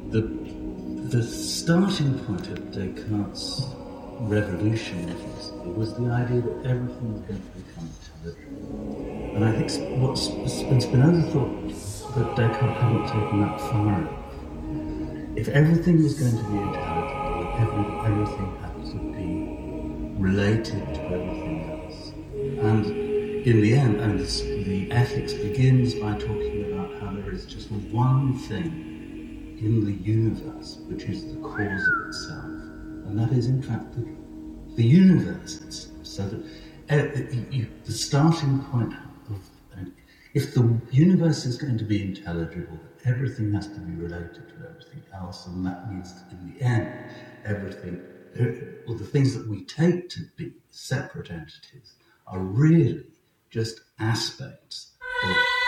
the the starting point of Descartes' revolution was the idea that everything was going to become intelligible. And I think what Spinoza thought that Descartes hadn't taken that far enough. If everything was going to be intelligible, then everything had to be related to everything else. And in the end, the ethics begins by talking about how there is just one thing in the universe which is the cause of itself, and that is in fact the universe itself. So that the starting point of if the universe is going to be intelligible, everything has to be related to everything else, and that means that in the end, everything, or the things that we take to be separate entities, are really just aspects of